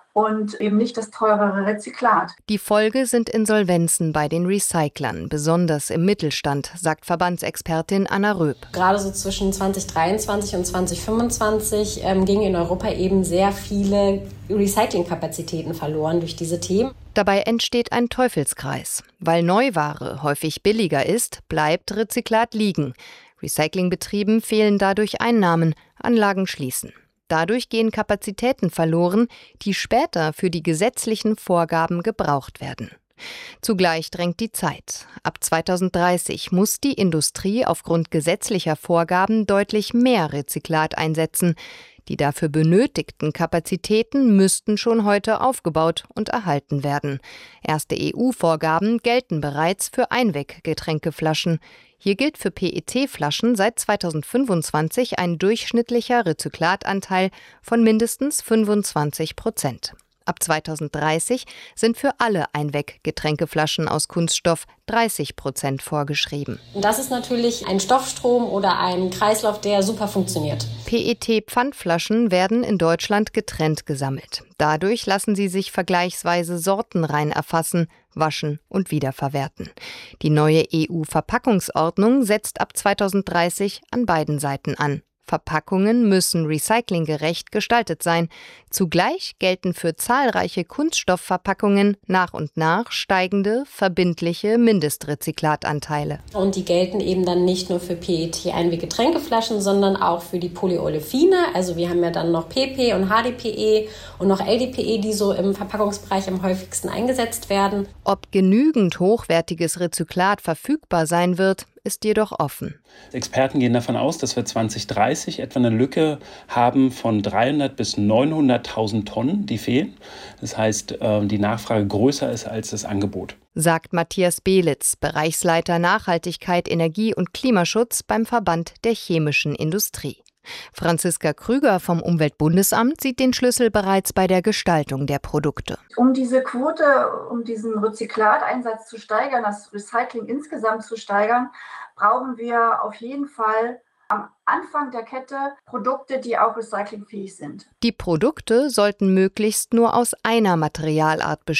und eben nicht das teurere Rezyklat. Die Folge sind Insolvenzen bei den Recyclern, besonders im Mittelstand, sagt Verbandsexpertin Anna Röb. Gerade so zwischen zweitausenddreiundzwanzig und zweitausendfünfundzwanzig ähm, gingen in Europa eben sehr viele Recyclingkapazitäten verloren durch diese Themen. Dabei entsteht ein Teufelskreis. Weil Neuware häufig billiger ist, bleibt Rezyklat liegen. Recyclingbetrieben fehlen dadurch Einnahmen, Anlagen schließen. Dadurch gehen Kapazitäten verloren, die später für die gesetzlichen Vorgaben gebraucht werden. Zugleich drängt die Zeit. Ab zweitausenddreißig muss die Industrie aufgrund gesetzlicher Vorgaben deutlich mehr Rezyklat einsetzen. Die dafür benötigten Kapazitäten müssten schon heute aufgebaut und erhalten werden. Erste E U-Vorgaben gelten bereits für Einweggetränkeflaschen. Hier gilt für P E T-Flaschen seit zweitausendfünfundzwanzig ein durchschnittlicher Rezyklatanteil von mindestens fünfundzwanzig Prozent. Ab zweitausenddreißig sind für alle Einweggetränkeflaschen aus Kunststoff dreißig Prozent vorgeschrieben. Und das ist natürlich ein Stoffstrom oder ein Kreislauf, der super funktioniert. P E T-Pfandflaschen werden in Deutschland getrennt gesammelt. Dadurch lassen sie sich vergleichsweise sortenrein erfassen, waschen und wiederverwerten. Die neue E U-Verpackungsordnung setzt ab zweitausenddreißig an beiden Seiten an. Verpackungen müssen recyclinggerecht gestaltet sein. Zugleich gelten für zahlreiche Kunststoffverpackungen nach und nach steigende, verbindliche Mindestrezyklatanteile. Und die gelten eben dann nicht nur für P E T-Einweggetränkeflaschen, sondern auch für die Polyolefine. Also wir haben ja dann noch P P und H D P E und noch L D P E, die so im Verpackungsbereich am häufigsten eingesetzt werden. Ob genügend hochwertiges Rezyklat verfügbar sein wird, ist jedoch offen. Experten gehen davon aus, dass wir zwanzig dreißig etwa eine Lücke haben von dreihundert bis neunhunderttausend Tonnen, die fehlen. Das heißt, die Nachfrage größer ist als das Angebot. Sagt Matthias Belitz, Bereichsleiter Nachhaltigkeit, Energie und Klimaschutz beim Verband der chemischen Industrie. Franziska Krüger vom Umweltbundesamt sieht den Schlüssel bereits bei der Gestaltung der Produkte. Um diese Quote, um diesen Rezyklateinsatz zu steigern, das Recycling insgesamt zu steigern, brauchen wir auf jeden Fall am Anfang der Kette Produkte, die auch recyclingfähig sind. Die Produkte sollten möglichst nur aus einer Materialart bestehen.